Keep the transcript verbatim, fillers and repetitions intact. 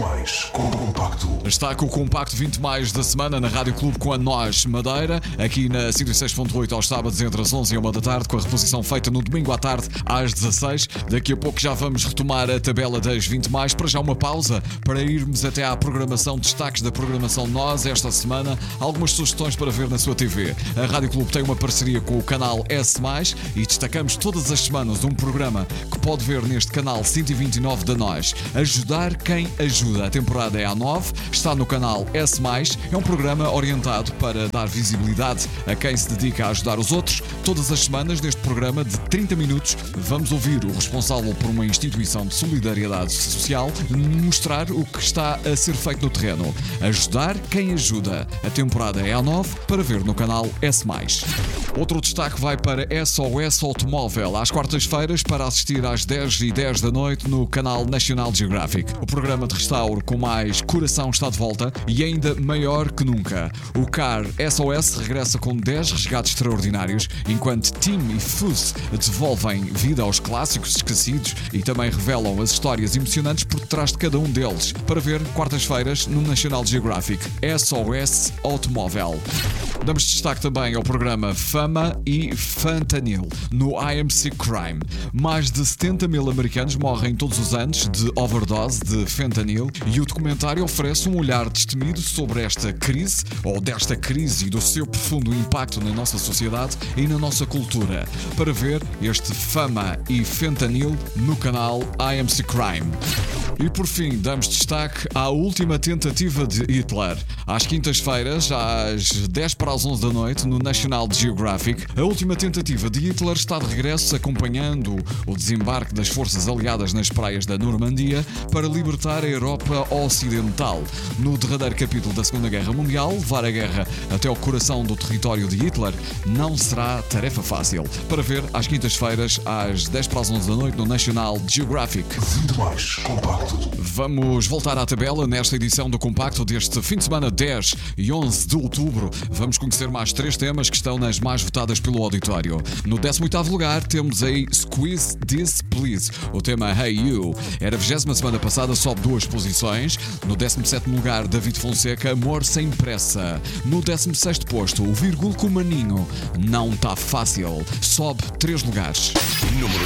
mais com o Compacto. Está com o Compacto vinte mais da semana na Rádio Clube com a Nós Madeira, aqui na cento e seis ponto oito aos sábados entre as onze e uma da tarde, com a reposição feita no domingo à tarde às dezasseis. Daqui a pouco já vamos retomar a tabela das vinte mais. Para já uma pausa para irmos até à programação, destaques da programação Nós esta semana, algumas sugestões para ver na sua T V. A Rádio Clube tem uma parceria com o canal S mais, e destacamos todas as semanas um programa que pode ver neste canal cento e vinte e nove da Nós. Ajudar quem ajuda. A temporada é a nove, está no canal S mais. É um programa orientado para dar visibilidade a quem se dedica a ajudar os outros. Todas as semanas, neste programa de trinta minutos, vamos ouvir o responsável por uma instituição de solidariedade social mostrar o que está a ser feito no terreno. Ajudar quem ajuda. A temporada é a nove, para ver no canal S mais. Outro destaque vai para S O S Automóvel, às quartas-feiras, para assistir às dez e dez da noite no canal National Geographic. O programa de restauro com mais coração está de volta e ainda maior que nunca. O Car S O S regressa com dez resgates extraordinários, enquanto Tim e Fuzz devolvem vida aos clássicos esquecidos e também revelam as histórias emocionantes por trás de cada um deles. Para ver, quartas-feiras, no National Geographic. S O S Automóvel. Damos destaque também ao programa Fama e Fentanyl no I M C Crime. Mais de setenta mil americanos morrem todos os anos de overdose de fentanil, e o documentário oferece um olhar destemido sobre esta crise, ou desta crise e do seu profundo impacto na nossa sociedade e na nossa cultura. Para ver este Fama e Fentanyl no canal I M C Crime. E por fim, damos destaque à última tentativa de Hitler. Às quintas-feiras, às dez para as onze da noite, no National Geographic, a última tentativa de Hitler está de regresso, acompanhando o desembarque das forças aliadas nas praias da Normandia para libertar a Europa Ocidental. No derradeiro capítulo da Segunda Guerra Mundial, levar a guerra até ao coração do território de Hitler não será tarefa fácil. Para ver, às quintas-feiras, às dez para as onze da noite, no National Geographic. vinte mais Compacto. Vamos voltar à tabela nesta edição do Compacto deste fim de semana dez e onze de outubro. Vamos conhecer mais três temas que estão nas mais votadas pelo auditório. No décimo oitavo lugar temos aí Squeeze This Please, o tema Hey You. Era a vigésima semana passada, sobe duas posições. No décimo sétimo lugar, David Fonseca, Amor Sem Pressa. No décimo sexto posto, o Virgul com Maninho, Não Tá Fácil, sobe três lugares. Número